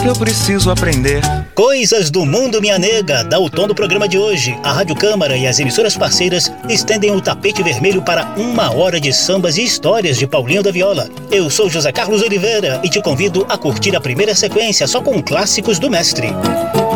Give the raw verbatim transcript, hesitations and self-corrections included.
que eu preciso aprender. Coisas do Mundo, minha nega, dá o tom do programa de hoje. A Rádio Câmara e as emissoras parceiras estendem o tapete vermelho para uma hora de sambas e histórias de Paulinho da Viola. Eu sou José Carlos Oliveira e te convido a curtir a primeira sequência só com clássicos do mestre.